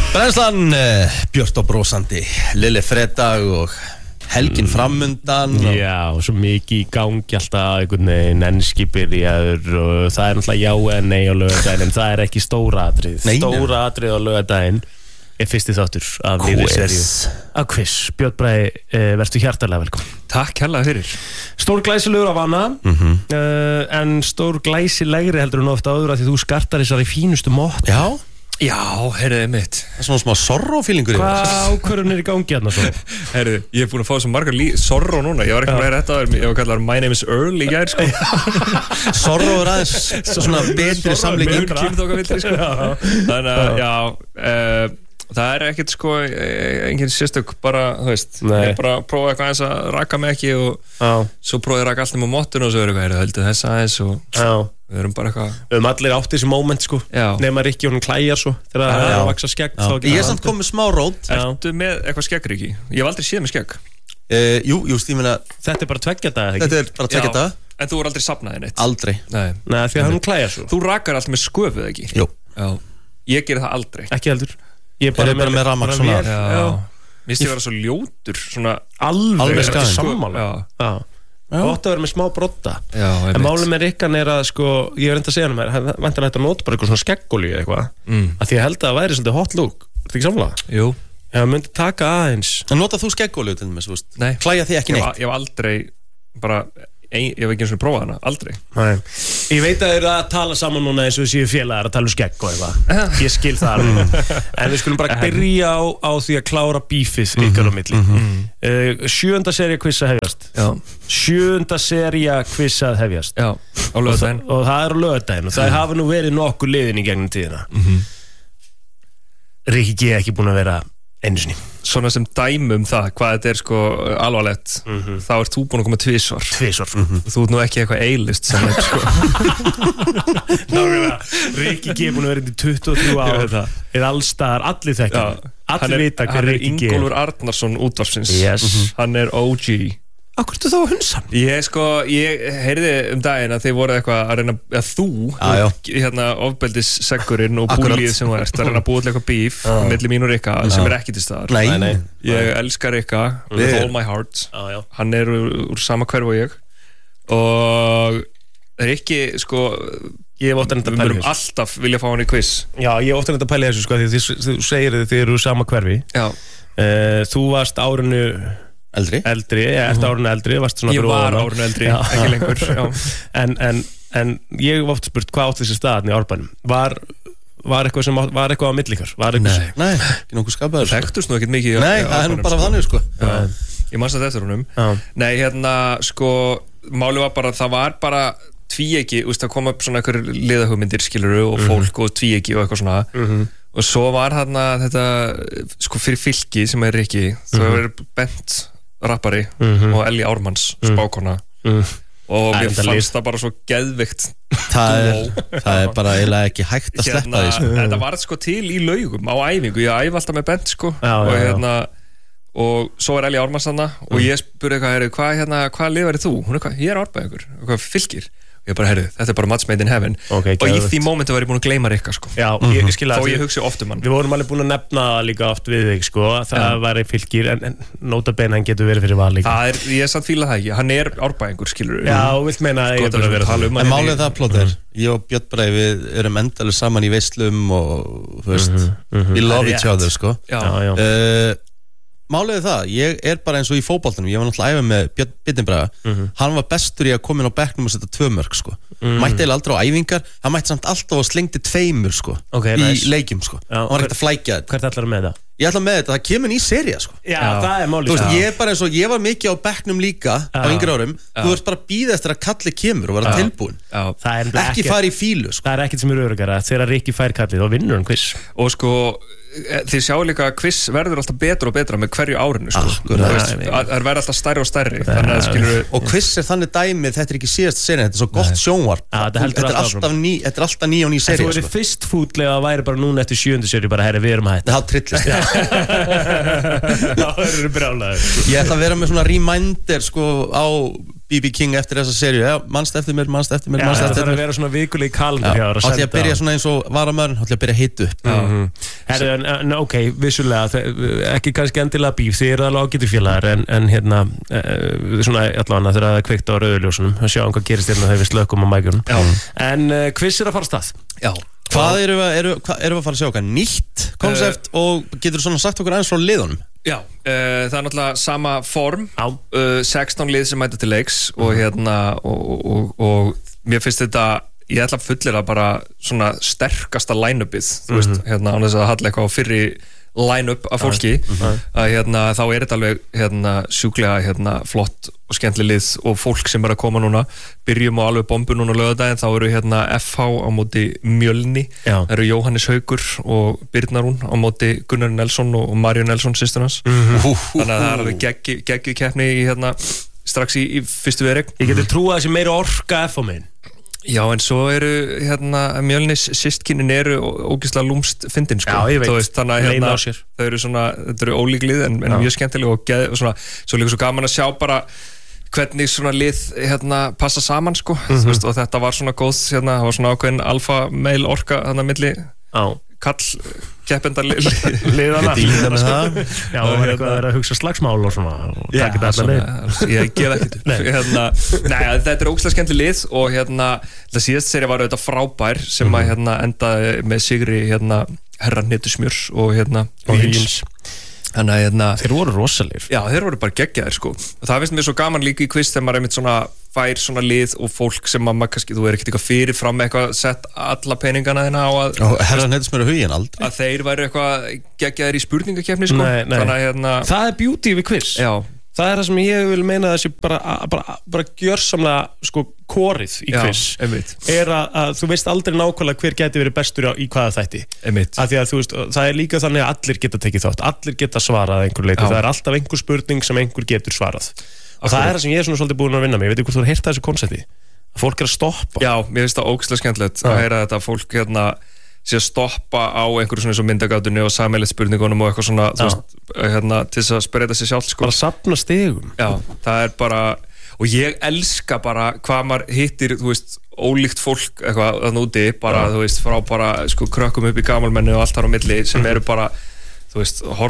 Brennslan, björt og brósandi, Lilli fredag og helgin framundan og... Já, og svo mikið í gangi alltaf einhvern veginn ennski byrjaður og það náttúrulega já eða nei á laugardaginn en það ekki stóra atrið. Stóra atrið á laugardaginn fyrsti þáttur af nýrri seríu. Af quiz. Björn Bragi, vertu hjartalega velkomin. Takk hérlega fyrir. Stór glæsilegur af hana, en stór glæsilegri heldur en ofta áður að því þú skartar þessari fínustu mótt. Já, heyrðu mitt. Það svona smá sorró-fílingur yfir. Hvað ákvörðun í gangi hérna svo? Heyrðu, ég búin að fá svo margar sorró núna. Ég var ekki með þetta, ég var kallar My Name is Earl í gær, sko. Sorró aðeins svona betri samlíking. Þannig að, já, það ekkert, sko, engin sérstök, bara, þú veist. Ég bara prófaði eitthvað eins að raka mig ekki og svo prófaði að raka allt nema móttun og svo eitthvað, heyrðu, höldu þess aðeins og... Við erum bara eitthvað allir átt þessi moment sko nema Rikki og hún klæjar svo þegar það er að vaksa skegg Ég er samt komið smá rót Ertu með eitthvað skegg, Rikki? Ég hef aldrei séð með skegg Jú, ég meina Þetta bara 2 daga Þetta bara 2 daga En þú er aldrei safnaði neitt? Aldrei Nei, því að hún klæjar svo Þú rakar allt með sköfuð, ekki? Jú Ég ger það aldrei Ekki heldur Ég er bara með ramag svona Mér finnst ég vera svo ljótur svona alveg sammála Gott að vera með smá brotta En málið með Rikkan er að sko ég enda að segja hann mér vantar þetta að nota bara eitthvað svona skeggolíu eitthvað að því ég held að það væri svolítið hot look Ertu ekki sammála? Jú Ef það myndi taka aðeins En notað þú skeggolíu til dæmis, þú veist? Nei Klæja þig ekki neitt? Ég hef aldrei bara ég hef ekki eins og prófað hana, aldrei Nei. Ég veit að þið eru að tala saman núna eins og þið séu félagar að tala skegg og eitthvað Ég skil það En við skulum bara byrja á því að klára bífið ykkar á milli 7. sería quiz að hefjast 7. sería quiz að hefjast Já, á laugardaginn Og það er á laugardaginn og það hafa nú verið nokkur liðin í gegnum tíðina Rikki G ekki búin að vera einu sinni Svona sem dæmum það hvað þetta er sko alvarlegt þá ert þú búin að koma tvisvar Þú ert nú ekki eitthvað A-list sem er sko Nákvæmlega Rikki G búin að vera í 23 ár er allstaðar, allir þekkja allir vita hver Rikki G Ingólfur Arnarsson útvarpsins Hann er OG Akkur ertu þá að hunsa? Ég heyrði daginn að þið voru eitthvað að reyna að þú hérna ofbeldissegurinn og búlið sem var að reyna að búa til eitthvað bíf milli mín og Rikka sem er ekki til staðar Nei. Ég elska Rikka with all my heart Hann er úr sama hverf og ég og Rikki sko Við myndum alltaf vilja fá hann í quiz Já, ég ofta þetta pæli þessu sko því þú segir þið eru úr sama hverfi Þú varst árinu Eldri, ert árinu eldri Ég var árinu eldri, ekki lengur En ég hef oft spurt hvað átt þessi staðan í Árbænum Var eitthvað á milli ykkar? Nei, ekki nokkuð skapaður Þekktust nú ekkert mikið Nei, það er bara þannig sko Ég manst þetta eftir honum Nei, hérna, sko málið var bara, það var bara tvíegi, það kom upp svona einhver liðahugmyndir skiluru og fólk og tvíegi og eitthvað svona og svo var þarna þetta sko fyrir fylki sem er Rikki það er Bent rappari og Elli Ármanns spákona og mér fannst það bara svo geðvikt það er bara eiginlega ekki hægt að sleppa því sko. Þetta var sko til í laugum á æfingu, ég æfi alltaf með Bent sko og hérna og svo er Elli Ármanns þarna og ég spurði hvað lið verið þú? Hún er ég er Árbæðingur, hvað fylkir ég bara, þetta er bara match made in heaven og í því mómenti var ég búin að gleyma Rikka sko. Já, ég skil að þó ég hugsi oft hann Við vorum alveg búin að nefna líka oft við þig sko, það væri fylkir en nota bene hann getur verið fyrir val líka Ég er samt fílað það ekki, hann er Árbæðingur skilur Já, vilt meina að ég er að vera En málið það plóter, ég og Björn Bragi við erum endalur saman í veislum og þú veist, we love each other sko Málið það, ég er bara eins og í fótboltanum ég var náttúrulega æfa með Björn Braga hann var bestur í að koma inn á bekknum og setja 2 mörk sko mætti eiginlega aldrei á æfingar hann mætti samt alltaf að slengti 2 sko í leikjum sko hann var ekkert að flækja þetta Hvert ætlar með það? Ég ætla með þetta, það kemur ný sería sko Já, það er málið Þú veist, ég er bara eins og ég var mikið á bekknum líka á yngri árum þú veist bara að bíða eftir að kalli kemur og vera tilbúin ekki fara í fílu sko Það er ekkert sem er öruggara þegar Rikki fær kallið og vinnur hann quiz og sko þið sjáu líka að quiz verður alltaf betra og betra með hverju árinu sko. Það verður alltaf stærri og stærri og quiz er þannig dæmið þetta er ekki síðast serið, þetta er svo gott sjónvarp þetta er alltaf ný og ný serið Þú verður fyrst fútlega að væri bara núna eftir 7. serið bara herri við erum að hætta Það trillist Það verður brjálæður Ég ætla að vera með svona reminder sko á BB King eftir þessa seríu, mannst eftir mér það þarf að vera svona vikuleg kalendar hjá þér að senda. Þá ætla ég að byrja svona eins og varamæður, þá ætla ég að byrja að hita upp. En ok, vissulega, ekki kannski endilega bíf, þið eru alveg ágætir félagar, en hérna, svona allavega þegar það er kveikt á rauðuljósunum, að sjá hvað gerist hérna þegar við slökum á mækjunum. En quiz er að fara af stað. Já. Hvað erum við að fara að sjá okkar? Nýtt konsept og getur þú svona sagt okkur aðeins frá liðunum? Já, það er náttúrulega sama form, 16 lið sem mæta til leiks og hérna og mér finnst þetta, ég ætla að fullera bara svona sterkasta line-upið, þú veist, hérna án þess að halla eitthvað á fyrri line-up af fólki að hérna þá er þetta alveg hérna sjúklega hérna flott og skemmtileg lið og fólk sem er að koma núna, byrjum á alveg bombu núna á laugardaginn, þá eru hérna FH á móti Mjölni, það eru Jóhannes Haukur og Birna Rún á móti Gunnar Nelson og Maríu Nelson systur hans, þannig að það er alveg geggju keppni í hérna strax í fyrstu veðreik. Ég geti trúið að þessi meira orka FH megin. Já, en svo eru hérna Mjölnis systkinin eru ógeðslega lúmst fyndin sko. Já, ég veit, þannig að hérna þau eru svona, þetta eru ólíklið en mjög skemmtileg og svona, svo líka svo gaman að sjá bara hvernig svona lið hérna passa saman sko, þú veist, og þetta var svona góð hérna, það var svona ákveðin alfa meil orka hérna milli kall keppendar liðana Já, og eitthvað að hugsa slagsmál og svona ég gef ekkert upp þetta er ógeðslega skemmtileg lið og hérna það síðast serið var auðvitað frábær sem að hérna endaði með sigri hérna herra Hnetusmjörs og hérna Hins þannig að hérna þeir voru rosalegir já, þeir voru bara geggjaðir sko og það finnst mér svo gaman líka í quiz þegar maður einmitt svona fær svona lið og fólk sem maður kannski, þú er ekkert eitthvað fyrirfram með eitthvað sett alla peningana þína á að herra Hnetusmjör og huginn aldrei að þeir væru eitthvað geggjaðir í spurningakeppni sko þannig að hérna það er beauty við quiz já það er það sem ég vil meina að þessi bara gjörsamlega sko korið í quiz er að þú veist aldrei nákvæmlega hver geti verið bestur í hvaða þætti af því að þú veist, það er líka þannig að allir geta tekið þátt, allir geta svarað einhver leiti, það er alltaf einhver spurning sem einhver getur svarað og það er það sem ég er svona svolítið búin að vinna með, ég veit ekki hvort þú har heyrt þessu konsepti að fólk er að stoppa já, mér finnst það ógeðslega skemmtilegt að heyra þetta fólk hérna sé að stoppa á einhverju svona eins og myndagátunni og sameiginlegt spurningunum og eitthvað svona þú veist, hérna, til þess að spreita sig sjálf sko. Bara safna stigum já, það er bara, og ég elska bara hvað maður hittir, þú veist ólíkt fólk eitthvað þannig úti bara, þú veist, frá bara sko krökkum upp í gamalmenni og allt þar á milli sem eru bara, þú veist, horfa